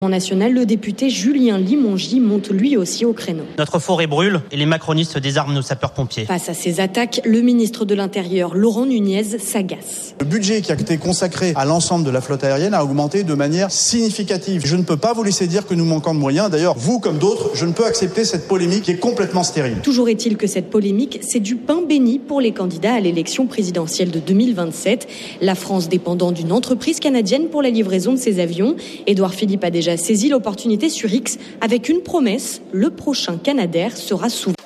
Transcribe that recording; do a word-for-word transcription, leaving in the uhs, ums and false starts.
National, le député Julien Limongi monte lui aussi au créneau. Notre forêt brûle et les macronistes désarment nos sapeurs-pompiers. Face à ces attaques, le ministre de l'Intérieur, Laurent Nunez, s'agace. Le budget qui a été consacré à l'ensemble de la flotte aérienne a augmenté de manière significative. Je ne peux pas vous laisser dire que nous manquons de moyens. D'ailleurs, vous comme d'autres, je ne peux accepter cette polémique qui est complètement stérile. Toujours est-il que cette polémique, c'est du pain béni pour les candidats à l'élection présidentielle de deux mille vingt-sept. La France dépendant d'une entreprise canadienne pour la livraison de ses avions. Édouard Philippe a déjà saisi l'opportunité sur X avec une promesse, le prochain Canadair sera souverain.